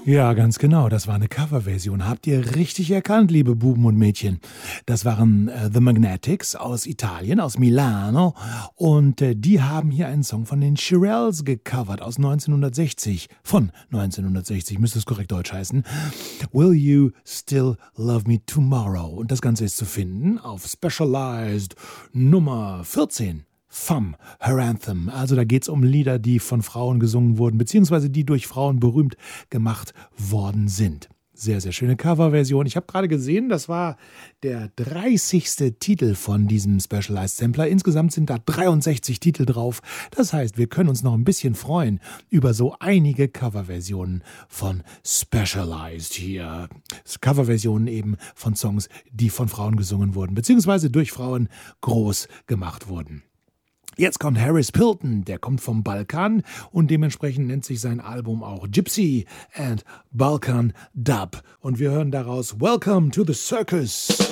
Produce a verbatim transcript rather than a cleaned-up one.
Ja, ganz genau. Das war eine Coverversion. Habt ihr richtig erkannt, liebe Buben und Mädchen? Das waren äh, The Magnetics aus Italien, aus Milano. Und äh, die haben hier einen Song von den Shirelles gecovert aus neunzehnhundertsechzig. Von neunzehnhundertsechzig, müsste es korrekt deutsch heißen. Will You Still Love Me Tomorrow? Und das Ganze ist zu finden auf Specialized Nummer vierzehn. Femme, Her Anthem. Also da geht's um Lieder, die von Frauen gesungen wurden, beziehungsweise die durch Frauen berühmt gemacht worden sind. Sehr, sehr schöne Coverversion. Ich habe gerade gesehen, das war der dreißigste Titel von diesem Specialized Sampler. Insgesamt sind da dreiundsechzig Titel drauf. Das heißt, wir können uns noch ein bisschen freuen über so einige Coverversionen von Specialized hier. Coverversionen eben von Songs, die von Frauen gesungen wurden, beziehungsweise durch Frauen groß gemacht wurden. Jetzt kommt Harris Pilton, der kommt vom Balkan und dementsprechend nennt sich sein Album auch Gypsy and Balkan Dub. Und wir hören daraus Welcome to the Circus.